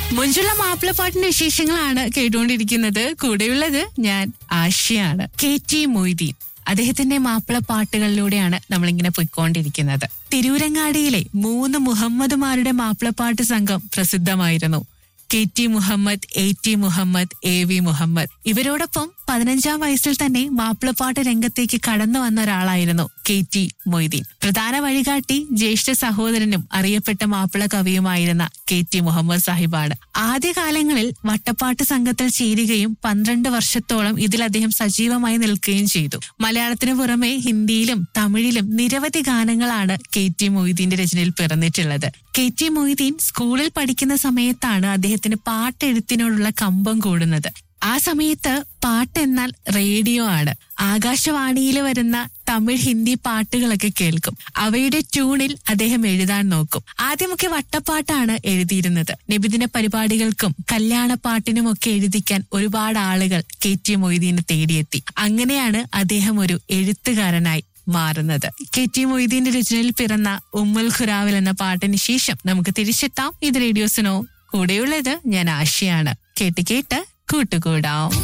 മുഞ്ചുള്ള മാപ്പിളപ്പാട്ടിന്റെ വിശേഷങ്ങളാണ് കേട്ടുകൊണ്ടിരിക്കുന്നത്. കൂടെയുള്ളത് ഞാൻ ആശയാണ്. KT മൊയ്തീൻ, അദ്ദേഹത്തിന്റെ മാപ്പിളപ്പാട്ടുകളിലൂടെയാണ് നമ്മളിങ്ങനെ പൊയ്ക്കൊണ്ടിരിക്കുന്നത്. തിരൂരങ്ങാടിയിലെ 3 മുഹമ്മദുമാരുടെ മാപ്പിളപ്പാട്ട് സംഘം പ്രസിദ്ധമായിരുന്നു. KT Muhammad, AT Muhammad, AV Muhammad. ഇവരോടൊപ്പം 15-ാം വയസ്സിൽ തന്നെ മാപ്പിളപ്പാട്ട് രംഗത്തേക്ക് കടന്നു വന്ന ഒരാളായിരുന്നു KT മൊയ്തീൻ. പ്രധാന വഴികാട്ടി ജ്യേഷ്ഠ സഹോദരനും അറിയപ്പെട്ട മാപ്പിള കവിയുമായിരുന്ന KT മുഹമ്മദ് സാഹിബാണ്. ആദ്യകാലങ്ങളിൽ വട്ടപ്പാട്ട് സംഘത്തിൽ ചേരുകയും 12 വർഷത്തോളം ഇതിൽ അദ്ദേഹം സജീവമായി നിൽക്കുകയും ചെയ്തു. മലയാളത്തിന് പുറമെ ഹിന്ദിയിലും തമിഴിലും നിരവധി ഗാനങ്ങളാണ് KT മൊയ്തീന്റെ രചനയിൽ പിറന്നിട്ടുള്ളത്. KT മൊയ്തീൻ സ്കൂളിൽ പഠിക്കുന്ന സമയത്താണ് അദ്ദേഹത്തിന് പാട്ടെഴുത്തിനോടുള്ള കമ്പം കൂടുന്നത്. ആ സമയത്ത് പാട്ടെന്നാൽ റേഡിയോ ആണ്. ആകാശവാണിയിൽ വരുന്ന തമിഴ്, ഹിന്ദി പാട്ടുകളൊക്കെ കേൾക്കും. അവയുടെ ട്യൂണിൽ അദ്ദേഹം എഴുതാൻ നോക്കും. ആദ്യമൊക്കെ വട്ടപ്പാട്ടാണ് എഴുതിയിരുന്നത്. നബിദിന പരിപാടികൾക്കും കല്യാണപ്പാട്ടിനുമൊക്കെ എഴുതിക്കാൻ ഒരുപാട് ആളുകൾ KT മൊയ്തീനെ തേടിയെത്തി. അങ്ങനെയാണ് അദ്ദേഹം ഒരു എഴുത്തുകാരനായി മാറുന്നത്. KT മൊയ്തീന്റെ രചനയിൽ പിറന്ന ഉമ്മുൽ ഖുറാവിൽ എന്ന പാട്ടിന് ശേഷം നമുക്ക് തിരിച്ചെത്താം. ഇത് റേഡിയോസിനോ. കൂടെയുള്ളത് ഞാൻ ആശയാണ്. കേട്ട് കേട്ട് കൂട്ടുകൂടാം.